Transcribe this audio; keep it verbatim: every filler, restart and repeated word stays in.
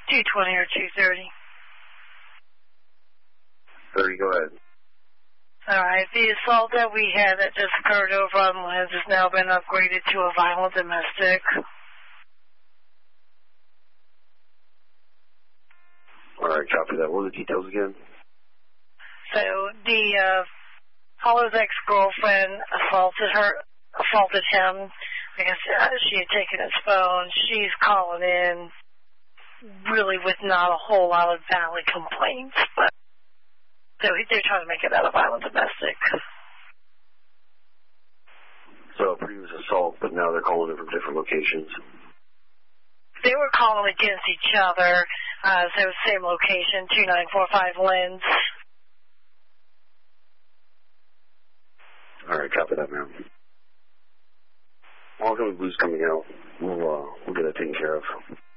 two twenty or two thirty. thirty, go ahead. All right. The assault that we had that just occurred over on Liz has now been upgraded to a violent domestic. All right, copy that. What are the details again? So the uh, caller's ex-girlfriend assaulted her, assaulted him. I guess uh, she had taken his phone. She's calling in really with not a whole lot of valid complaints, but so they're trying to make it out a violent domestic. So previous assault, but now they're calling it from different locations. They were calling against each other, uh, so same location, two nine four five Linz. All right, copy that, ma'am. All Blues coming out. We'll, uh, we'll get that taken care of.